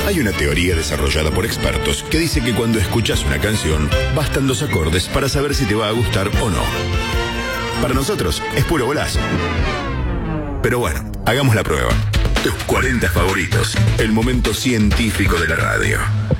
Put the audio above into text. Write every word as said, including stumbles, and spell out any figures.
Hay una teoría desarrollada por expertos que dice que cuando escuchas una canción, bastan dos acordes para saber si te va a gustar o no. Para nosotros, es puro golazo. Pero bueno, hagamos la prueba. Tus cuarenta favoritos, el momento científico de la radio.